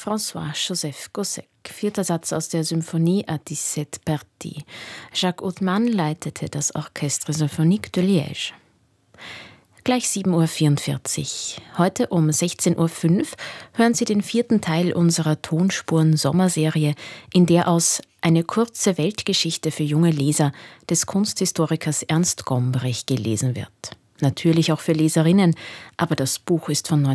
François-Joseph Gossec, vierter Satz aus der Symphonie à 17 Parties. Jacques Othman leitete das Orchestre Symphonique de Liège. Gleich 7.44 Uhr. Heute um 16.05 Uhr hören Sie den vierten Teil unserer Tonspuren-Sommerserie, in der aus Eine kurze Weltgeschichte für junge Leser des Kunsthistorikers Ernst Gombrich gelesen wird. Natürlich auch für Leserinnen, aber das Buch ist von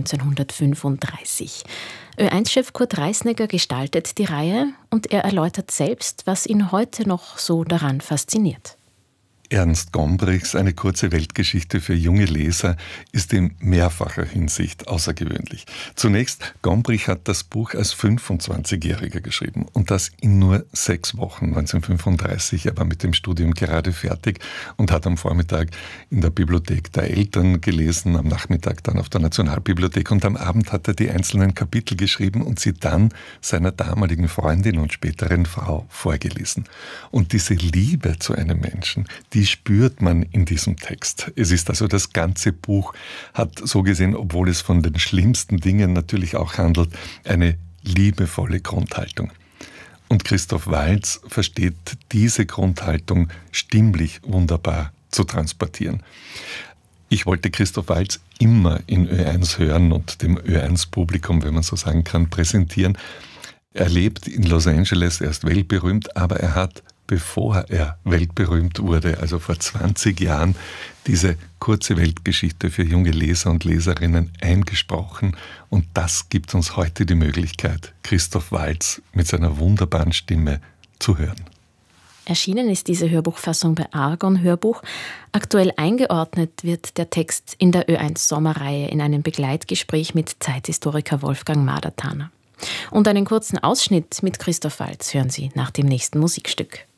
1935. Ö1-Chef Kurt Reisnecker gestaltet die Reihe und er erläutert selbst, was ihn heute noch so daran fasziniert. Ernst Gombrichs Eine kurze Weltgeschichte für junge Leser ist in mehrfacher Hinsicht außergewöhnlich. Zunächst, Gombrich hat das Buch als 25-Jähriger geschrieben und das in nur 6 Wochen, 1935. Er war mit dem Studium gerade fertig und hat am Vormittag in der Bibliothek der Eltern gelesen, am Nachmittag dann auf der Nationalbibliothek und am Abend hat er die einzelnen Kapitel geschrieben und sie dann seiner damaligen Freundin und späteren Frau vorgelesen. Und diese Liebe zu einem Menschen, die spürt man in diesem Text. Es ist also das ganze Buch, hat so gesehen, obwohl es von den schlimmsten Dingen natürlich auch handelt, eine liebevolle Grundhaltung. Und Christoph Waltz versteht diese Grundhaltung stimmlich wunderbar zu transportieren. Ich wollte Christoph Waltz immer in Ö1 hören und dem Ö1-Publikum, wenn man so sagen kann, präsentieren. Er lebt in Los Angeles, er ist weltberühmt, aber er hat, bevor er weltberühmt wurde, also vor 20 Jahren, diese kurze Weltgeschichte für junge Leser und Leserinnen eingesprochen. Und das gibt uns heute die Möglichkeit, Christoph Waltz mit seiner wunderbaren Stimme zu hören. Erschienen ist diese Hörbuchfassung bei Argon Hörbuch. Aktuell eingeordnet wird der Text in der Ö1-Sommerreihe in einem Begleitgespräch mit Zeithistoriker Wolfgang Madertaner. Und einen kurzen Ausschnitt mit Christoph Waltz hören Sie nach dem nächsten Musikstück.